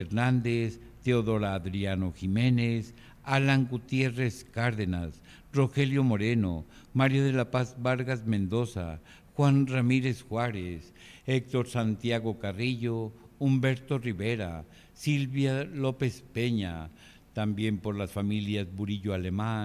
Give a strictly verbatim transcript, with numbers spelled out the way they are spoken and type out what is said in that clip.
Hernández, Teodora Adriano Jiménez, Alan Gutiérrez Cárdenas, Rogelio Moreno, Mario de la Paz Vargas Mendoza, Juan Ramírez Juárez, Héctor Santiago Carrillo, Humberto Rivera, Silvia López Peña, también por las familias Burillo Alemán,